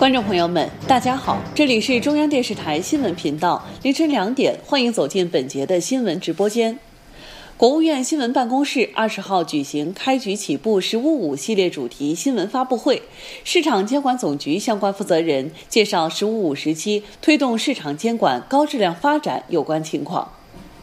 观众朋友们，大家好，这里是中央电视台新闻频道，凌晨2点，欢迎走进本节的新闻直播间。国务院新闻办公室20号举行开局起步“15.5”系列主题新闻发布会，市场监管总局相关负责人介绍“15.5”时期推动市场监管高质量发展有关情况。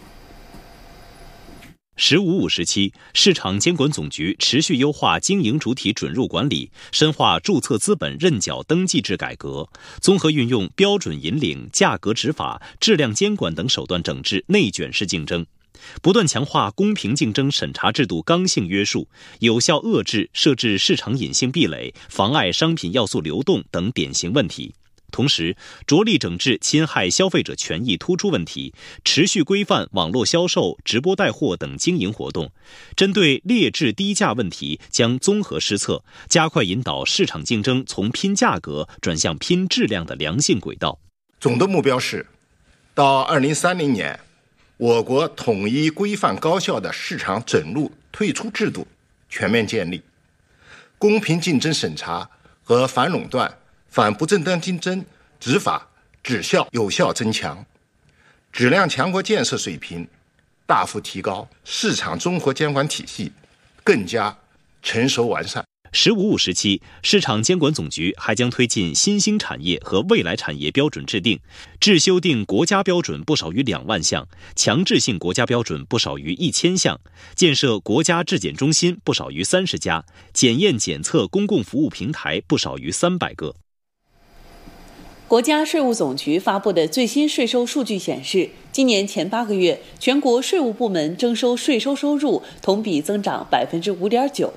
15.5时期，市场监管总局持续优化经营主体准入管理，深化注册资本认缴登记制改革，综合运用标准引领、价格执法、质量监管等手段整治内卷式竞争，不断强化公平竞争审查制度刚性约束，有效遏制设置市场隐性壁垒、妨碍商品要素流动等典型问题。同时，着力整治侵害消费者权益突出问题，持续规范网络销售、直播带货等经营活动。针对劣质低价问题，将综合施策，加快引导市场竞争从拼价格转向拼质量的良性轨道。 总的目标是，到2030年，我国统一规范高效的市场准入退出制度全面建立，公平竞争审查和反垄断、反不正当竞争执法质效有效增强，质量强国建设水平大幅提高，市场综合监管体系更加成熟完善。 15.5时期，市场监管总局还将推进新兴产业和未来产业标准制定，制修订国家标准不少于2万项，强制性国家标准不少于1000项，建设国家质检中心不少于30家，检验检测公共服务平台不少于300个。 国家税务总局发布的最新税收数据显示，今年前8个月，全国税务部门征收税收收入同比增长5.9%。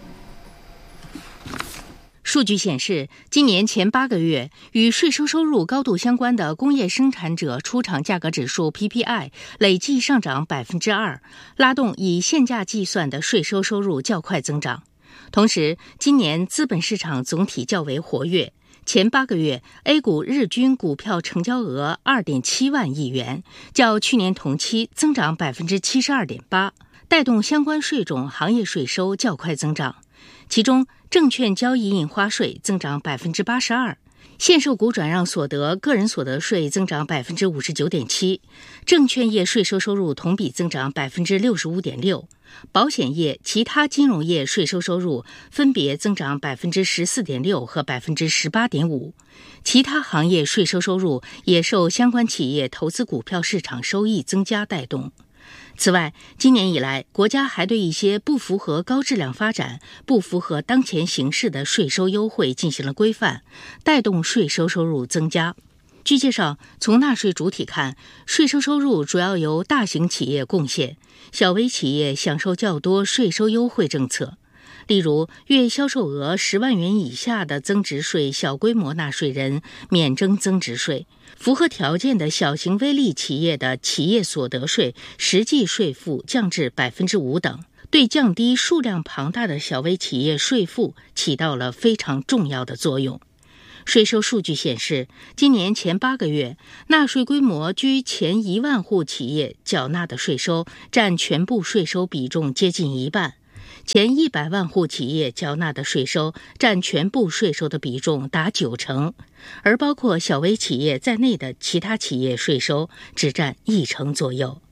数据显示，今年前8个月，与税收收入高度相关的工业生产者出厂价格指数 PPI 累计上涨2%，拉动以现价计算的税收收入较快增长。同时，今年资本市场总体较为活跃。前8个月 ，A 股日均股票成交额2.7万亿元，较去年同期增长72.8%，带动相关税种行业税收较快增长。其中，证券交易印花税增长82%，限售股转让所得个人所得税增长59.7%，证券业税收收入同比增长65.6%，保险业、其他金融业税收收入分别增长14.6%和18.5%，其他行业税收收入也受相关企业投资股票市场收益增加带动。此外，今年以来，国家还对一些不符合高质量发展、不符合当前形势的税收优惠进行了规范，带动税收收入增加。据介绍，从纳税主体看，税收收入主要由大型企业贡献，小微企业享受较多税收优惠政策。例如，月销售额10万元以下的增值税小规模纳税人免征增值税，符合条件的小型微利企业的企业所得税实际税负降至5%等，对降低数量庞大的小微企业税负起到了非常重要的作用。税收数据显示，今年前8个月，纳税规模居前1万户企业缴纳的税收占全部税收比重接近1半，前100万户企业缴纳的税收占全部税收的比重达90%，而包括小微企业在内的其他企业税收只占1%左右。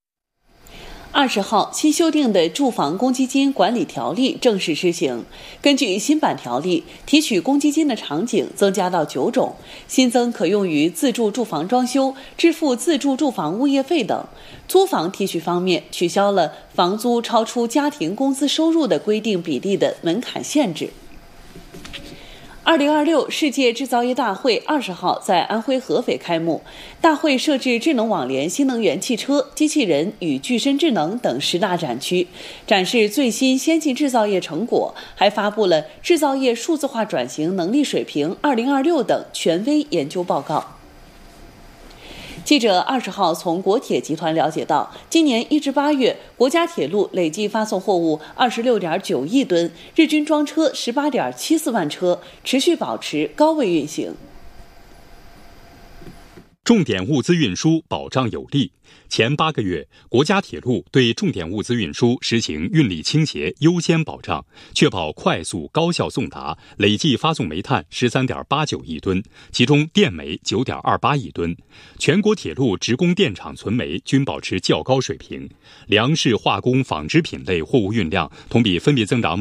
20号，新修订的住房公积金管理条例正式施行。根据新版条例，提取公积金的场景增加到9种，新增可用于自住住房装修、支付自住住房物业费等。租房提取方面，取消了房租超出家庭工资收入的规定比例的门槛限制。2026世界制造业大会20号在安徽合肥开幕，大会设置智能网联、新能源汽车、机器人与具身智能等10大展区，展示最新先进制造业成果，还发布了制造业数字化转型能力水平2026等权威研究报告。记者20号从国铁集团了解到，今年1至8月，国家铁路累计发送货物26.9亿吨，日均装车18.74万车，持续保持高位运行。 重点物资运输保障有力。前8个月，国家铁路对重点物资运输实行运力倾斜优先保障，确保快速高效送达，累计发送煤炭13.89亿吨，其中电煤9.28亿吨。全国铁路职工电厂存煤均保持较高水平，粮食、化工、纺织品类货物运量同比分别增长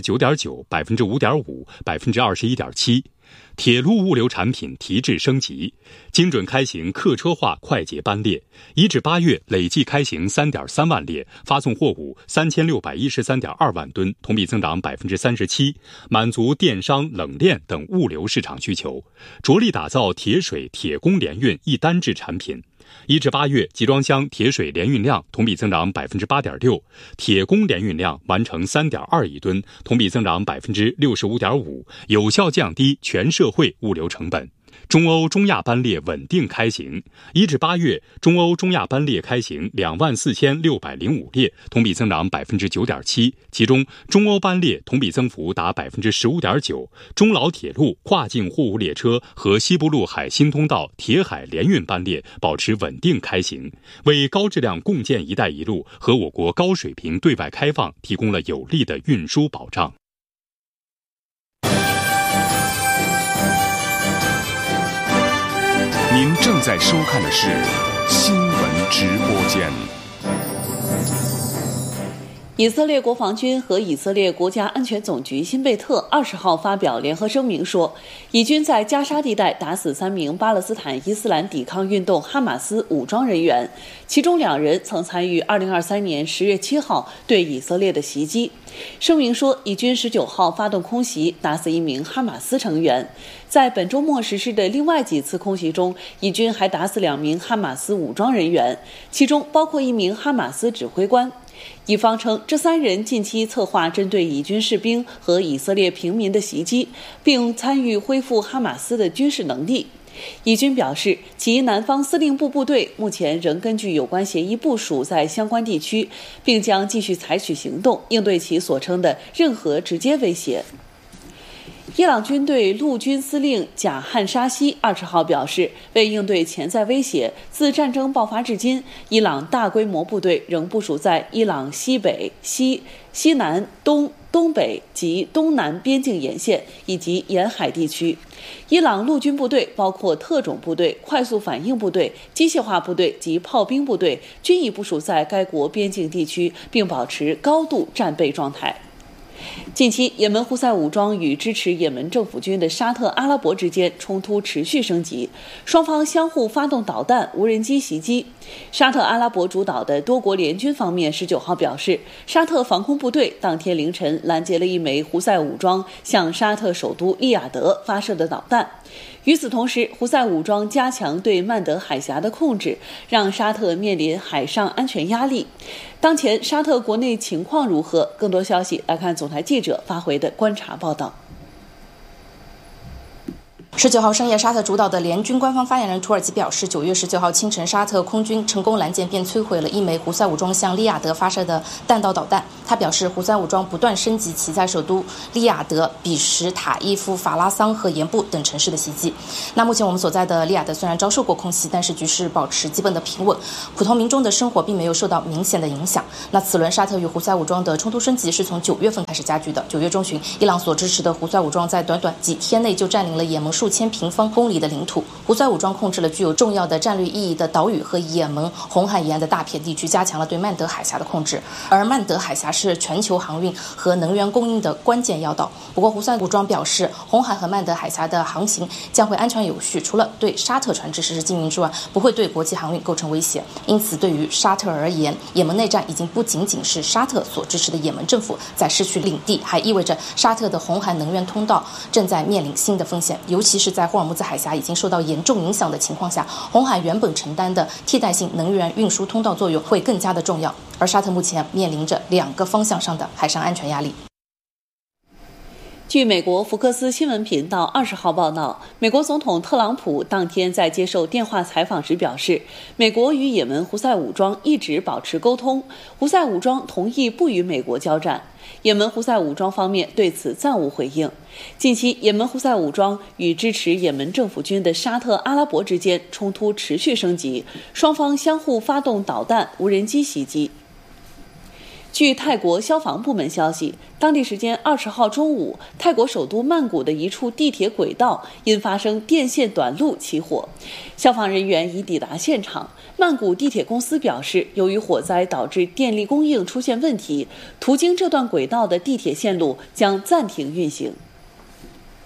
9.9%、5.5%、21.7%。铁路物流产品提质升级，精准开行客车化快捷班列，1至8月累计开行3.3万列，发送货物3613.2万吨，同比增长37%，满足电商、冷链等物流市场需求，着力打造铁水、铁工联运一单制产品。1至8月，集装箱铁水联运量同比增长8.6%，铁工联运量完成3.2亿吨，同比增长65.5%，有效降低全社会物流成本。中欧中亚班列稳定开行，1至8月，中欧中亚班列开行24605列，同比增长9.7%，其中中欧班列同比增幅达15.9%。中老铁路跨境货物列车和西部陆海新通道铁海联运班列保持稳定开行，为高质量共建“一带一路”和我国高水平对外开放提供了有力的运输保障。 您正在收看的是新闻直播间。 以色列国防军和以色列国家安全总局新贝特20号发表联合声明说，以军在加沙地带打死3名巴勒斯坦伊斯兰抵抗运动哈马斯武装人员，其中2人曾参与2023年10月7号对以色列的袭击。声明说，以军19号发动空袭，打死1名哈马斯成员。在本周末实施的另外几次空袭中，以军还打死2名哈马斯武装人员，其中包括1名哈马斯指挥官。以方称，这3人近期策划针对以军士兵和以色列平民的袭击，并参与恢复哈马斯的军事能力。以军表示，其南方司令部部队目前仍根据有关协议部署在相关地区，并将继续采取行动，应对其所称的任何直接威胁。伊朗军队陆军司令贾汉沙西20号表示，为应对潜在威胁，自战争爆发至今，伊朗大规模部队仍部署在伊朗西北、西南、东北及东南边境沿线以及沿海地区。伊朗陆军部队包括特种部队、快速反应部队、机械化部队及炮兵部队，均已部署在该国边境地区，并保持高度战备状态。近期，也门胡塞武装与支持也门政府军的沙特阿拉伯之间冲突持续升级，双方相互发动导弹、无人机袭击。沙特阿拉伯主导的多国联军方面19号表示，沙特防空部队当天凌晨拦截了1枚胡塞武装向沙特首都利雅得发射的导弹。与此同时，胡塞武装加强对曼德海峡的控制，让沙特面临海上安全压力。当前沙特国内情况如何？更多消息来看总台记者发回的观察报道。 19号深夜，沙特主导的联军官方发言人土耳其表示，9月19号清晨，沙特空军成功拦截并摧毁了1枚胡塞武装向利雅得发射的弹道导弹。他表示，胡塞武装不断升级其在首都利雅得、比什、塔伊夫、法拉桑和盐布等城市的袭击。那目前我们所在的利雅得虽然遭受过空袭，但是局势保持基本的平稳，普通民众的生活并没有受到明显的影响。那此轮沙特与胡塞武装的冲突升级是从9月份开始加剧的。9月中旬，伊朗所支持的胡塞武装在短短几天内就占领了也门数千平方公里的领土。胡塞武装控制了具有重要的战略意义的岛屿和也门红海沿岸的大片地区，加强了对曼德海峡的控制。而曼德海峡是全球航运和能源供应的关键要道。不过，胡塞武装表示，红海和曼德海峡的航行将会安全有序，除了对沙特船只实施禁运之外，不会对国际航运构成威胁。因此，对于沙特而言，也门内战已经不仅仅是沙特所支持的也门政府在失去领地，还意味着沙特的红海能源通道正在面临新的风险，尤其是在霍尔木兹海峡已经受到严重影响的情况下，红海原本承担的替代性能源运输通道作用会更加的重要。而沙特目前面临着2个方向上的海上安全压力。 据美国福克斯新闻频道20号报道，美国总统特朗普当天在接受电话采访时表示，美国与也门胡塞武装一直保持沟通，胡塞武装同意不与美国交战。也门胡塞武装方面对此暂无回应。近期，也门胡塞武装与支持也门政府军的沙特阿拉伯之间冲突持续升级，双方相互发动导弹、无人机袭击。据泰国消防部门消息，当地时间20号中午，泰国首都曼谷的一处地铁轨道因发生电线短路起火，消防人员已抵达现场。曼谷地铁公司表示，由于火灾导致电力供应出现问题，途经这段轨道的地铁线路将暂停运行。